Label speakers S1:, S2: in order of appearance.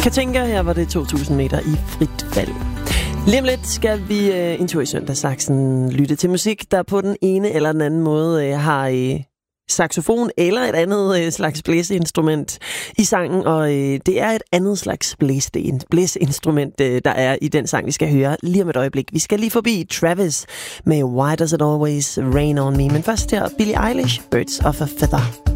S1: Katinka, her var det 2000 meter i frit fald. Lige om lidt skal vi en tur i søndagsaksen lytte til musik, der på den ene eller den anden måde har saxofon eller et andet slags blæseinstrument i sangen, og det er et andet slags blæseinstrument, der er i den sang, vi skal høre lige om et øjeblik. Vi skal lige forbi Travis med Why Does It Always Rain On Me, men først her Billie Eilish, Birds of a Feather.